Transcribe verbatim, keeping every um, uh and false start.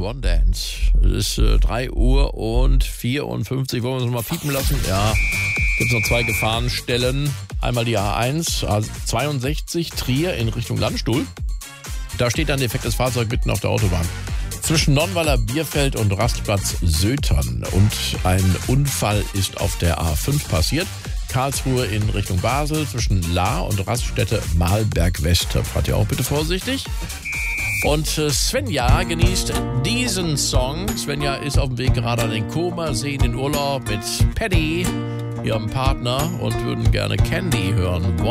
One Dance. Es ist äh, drei Uhr und vierundfünfzig. Wollen wir uns noch mal piepen lassen? Ja, gibt es noch zwei Gefahrenstellen. Einmal die A eins, A zweiundsechzig, Trier in Richtung Landstuhl. Da steht ein defektes Fahrzeug mitten auf der Autobahn. Zwischen Nonnweiler Bierfeld und Rastplatz Sötern. Und ein Unfall ist auf der A fünf passiert. Karlsruhe in Richtung Basel zwischen Lahr und Raststätte Mahlberg West. Fahrt ihr auch bitte vorsichtig. Und Svenja genießt diesen Song. Svenja ist auf dem Weg gerade an den Comer-See in den Urlaub mit Paddy, ihrem Partner, und würden gerne Candy hören.